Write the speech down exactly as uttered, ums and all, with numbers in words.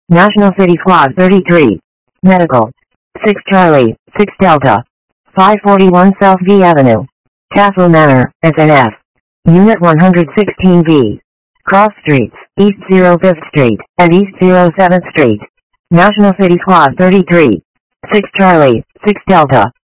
National City Squad thirty-three. Medical. six Charlie, six Delta. five forty-one South V Avenue. Castle Manor, S N F. Unit one hundred sixteen B. Cross Streets, East oh fifth Street, and East oh seventh Street. National City Squad thirty-three. six Charlie, six Delta.